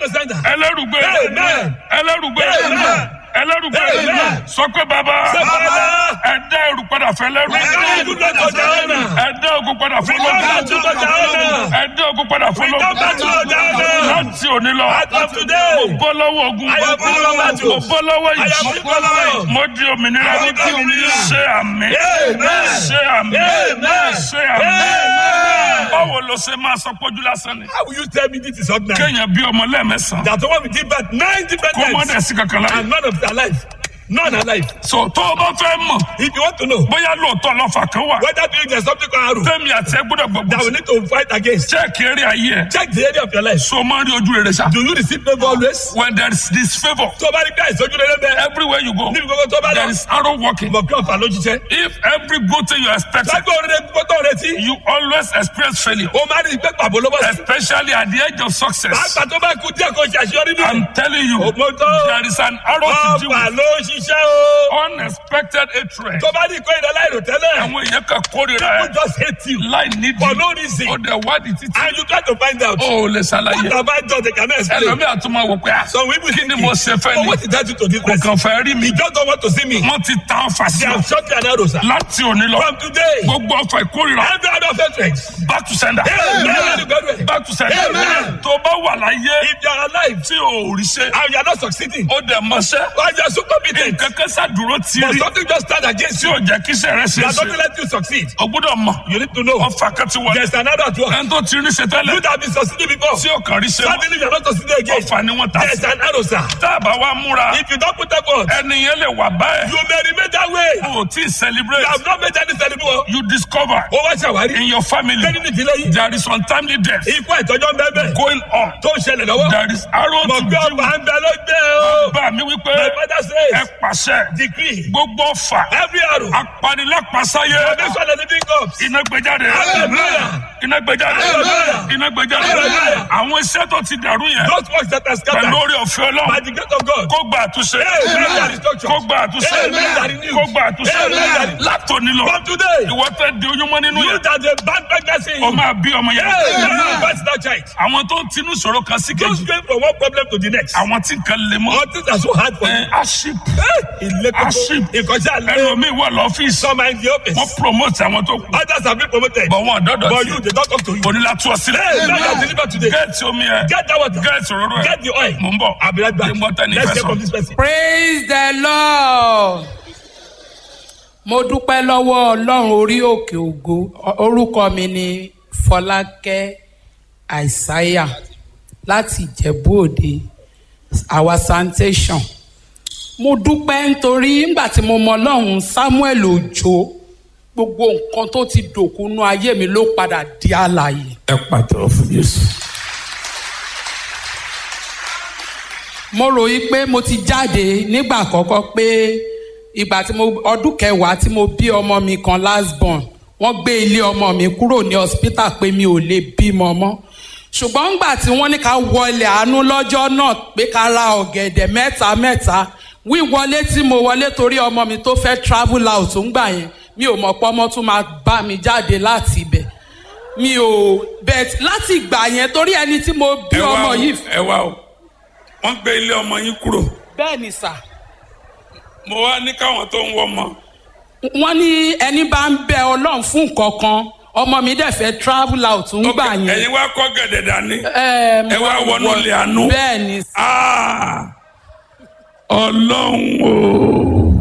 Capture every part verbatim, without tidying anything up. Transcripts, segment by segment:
sender. ẹlẹ́rùgbé Amen. ẹlẹ́rùgbé Amen. ẹlẹ́rùgbé Amen. sọ pé bàbá Say, Father, ẹ̀dá ẹrù padà fẹ́ lẹ́rù return to Jahannam. ẹ̀dá ogun padà fẹ́ Return back to lọ́dún Jahannam. ẹ̀dá ogun padà fẹ́ Return back to lọ́dún Jahannam. láti òní lọ As of today, mo bọ́ lọ́wọ́ ogun I am free from mo battles. bọ́ lọ́wọ́ I am ìjì free from life. mo di òmìnira I am free from life. ṣe àmì Amen. ṣe àmì Amen. ṣe àmì Amen. báwo ló ṣe máa sọ pójú lásán ni How will you tell me this is ordinary? kéèyàn bí ọmọ lẹ́ẹ̀mẹ́sàn-án That the one we give birth nine different kó mọ́ dẹ̀ times sí kankan láyé and none of their life. None alive. so tó o bá fẹ́ mọ̀ If you want to know bóyá lóòótọ́ lọ́fà kan wà whether doing there's something called arrow tẹ́mi àti ẹ gbọ́dọ̀ gbogbo that we need to fight against, chẹ́ẹ̀kì eré ayé ẹ̀ check the area of your life. so máa ń rí ojú rere sá. Do you receive favor always? when there is disfavour Tó bá rí ká ìsojú rere bẹ́ẹ̀, everywhere you go níbi gbogbo tó bá there lọ, is arrow walking mọ̀ kí ọ̀fà ló jíṣẹ́. if every good thing you expect Lágbó rere gbogbo tó retí, you always experience failure ó máa rí ìgbẹ́ pàbó ló bọ́ sí. especially at the age of success. Pàápàá tó bá kú díẹ̀ kó ṣe àṣeyọrí ní. I'm telling you Òpó tó there is an arrow to deal ọ̀fà with ló ṣiṣẹ́ o. unexpected hatred. Tó bá rí ìkó ìdálá ìrò tẹ́lẹ̀, àwọn èèyàn kan kórìíra people ẹ just hate you láì nídìí for no reason. ó dẹ̀ wádìí títí And you try to find out. ó ò lè ṣàlàyé What have I done? They cannot explain. ẹlòmíà tún máa wò pé ah, Some people kí ni mo ṣe fẹ́ But ni what did I do to this kò person? kàn fẹ́ rí mi He just don't want to see me. wọ́n ti ta ọfà sí They ọ have shot me an arrow, sir. láti òní lọ From today, gbogbo ọfà ìkórìíra every other hatred. back to sender Amen. back to sender Amen. tó bá wà láyé If you are alive tí o ò rí ṣe and you are not succeeding, ó dẹ̀ mọṣẹ́ why you are so competent? nǹkan kan ṣàdúró tí But rí something just stand against tí you. ò jẹ́ kí iṣẹ́ rẹ ṣe é That ṣe doesn't let you succeed. o gbọ́dọ̀ mọ̀ You need to know. ọfà kan ti wọlé There's another at work. ẹni tó ti rí ṣe tẹ́lẹ̀ You that have been succeeding before. tí ò kàn rí ṣe mọ́ Suddenly you are not succeeding again. ọfà ni wọ́n ta There's sí an arrow, sir. tá a bá wá múra If you don't put effort, ẹni yẹn lè wà báyìí you may remain that way. o ò tí ì You celebrate have not made any celebration. you discover Ó wá ṣàwárí. in your family Lẹ́ni ní ìdílé yìí. there is untimely death Ikú àìtọ́jọ́ ń bẹ́ẹ̀ bẹ́ẹ̀. going on Tó ń ṣẹlẹ̀ lọ́wọ́. there is arrow to Mọ̀ pé deal ọba with ń bẹ ló gbé o. bá mi wípé My father ẹ says, pàṣẹ decree, gbogbo ọfà every arrow, apanilápasáyé salvation and living corpse. iná gbẹjáde Hallelujah. iná gbẹjáde Hallelujah. iná gbẹjáde Hallelujah. àwọn iṣẹ́ tó ti dàrú yẹn Those works that are scattered pẹ̀lú orí ọ̀fẹ́ by Ọlọ́run the grace of God. kó gba àtúnṣe Amen. That is structure. kó gba àtúnṣe Amen. kó gba àtúnṣe Amen. látòní lọ From today, ìwọ tẹ di oyún mọ́ nínú you yẹn that the bad pregnancy in ó you. máa bí ọmọ yẹn Amen. Birth that child. àwọn tó ń tinú ìṣòro kan sí Just kejì going from one problem to the next. àwọn tí nǹkan lè mọ́ All things are so hard for you. ẹ aship Ilé Aship. kókó. Ìkọjá lé. ẹlòmíì wà lọ́fíìsì Some are in the office. wọ́n promote àwọn tó kù Others have been promoted. bọ̀ wọ́n dọ́dọ̀ But sí you, they don't talk to you. onílà tú ọ sílẹ̀ Hey, God has delivered today. gẹ́ẹ̀tì omi ẹ Get that water. gẹ́ẹ̀tì òróró ẹ Get the oil. mò ń bọ̀ I'll be right back. Ṣé mo tẹ́ ní Let's ìfẹ́ hear sọ? from this person. Praise the Lord. Mo dúpẹ́ lọ́wọ́ Ọlọ́run orí òkè ògo. Orúkọ mi ni Fọlákẹ́ Àìsáyà láti Ìjẹ̀bú Òde, our sanitation. Mo dúpẹ́ nítorí nígbà tí mo mọ Ọlọ́run Samuel Òjó, gbogbo nǹkan tó ti dòkúnú ayé mi ló padà di àlàyé. ẹ pàtẹ́wọ́ fún Jésù. Mo ròyìn pé mo ti jáde nígbà àkọ́kọ́ pé ìgbà tí mo ọdún kẹwàá tí mo bí ọmọ mi kan last born, wọ́n gbé ilé ọmọ mi kúrò ní hospital pé mi ò lè bímọ mọ́. Ṣùgbọ́n ńgbà tí wọ́n ní ká wọlé àánú lọ́jọ́ náà pé ká ra ọ̀gẹ̀dẹ̀ mẹ́ta mẹ́ta, wíwọlé tí mo wọlé torí ọmọ mi tó fẹ́ travel out ńgbà yẹn, mi ò mọ̀ pé ọmọ tún máa bá mi jáde láti ibẹ̀. Mi ò bẹ̀t láti ìgbà yẹn torí ẹni tí mo bí ẹ wá ọmọ o yìí. ẹ wá o wọ́n gbé ilé ọmọ yín kúrò Bẹ́ẹ̀ ni sà. mo wá ní káwọn tó ń wọ ọmọ Wọ́n ní ẹni bá ń bẹ Ọlọ́run fún nǹkan kan, ọmọ mi dẹ̀ fẹ́ travel out ńgbà yẹn. ẹ̀yin wá kọ́ gẹ̀dẹ̀ dání Ẹ ẹ wá wọnú ilé àánú. Bẹ́ẹ̀ ni sà. Ah, Ọlọ́run o.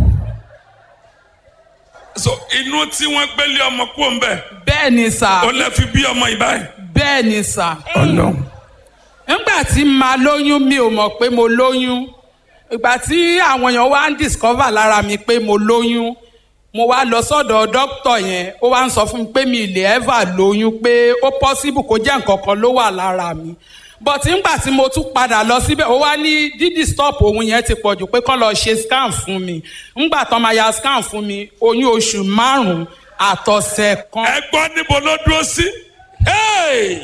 So inú tí wọ́n gbélé ọmọ kúrò ń bẹ̀ Bẹ́ẹ̀ ni sà. ó lẹ́ fi bí ọmọ yìí báyìí. Bẹ́ẹ̀ ni sà. Ọlọ́run. Nígbà tí màá lóyún mi ò mọ̀ pé mo lóyún. Ìgbà tí àwọn èèyàn wá ń discover lára mi pé mo lóyún, mo wá lọ sọ́dọ̀ dókítà yẹn, ó wá ń sọ fún mi pé mi ì lè ever lóyún, pé ó possible kó jẹ́ nǹkan kan ló wà lára mi. But nígbà tí mo tún padà lọ síbẹ̀, ó wá ní dídì stop òun yẹn ti pọ̀jù pé kán lọ ṣe scan fún mi. Nígbà tán máa ya scan fún mi, oyún oṣù márùn-ún àtọ̀sẹ̀ kan. ẹ gbọ́ níbo ló dúró sí. Hey!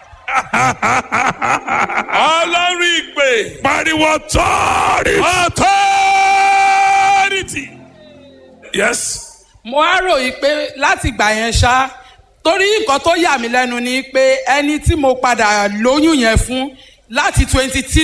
Ọlọ́run ìpè pariwo authority. Authority. Yes. Mo á ròyìn pé láti ìgbà yẹn ṣá, torí nǹkan tó yà mí lẹ́nu ni pé ẹni tí mo padà lóyún yẹn fún láti twenty three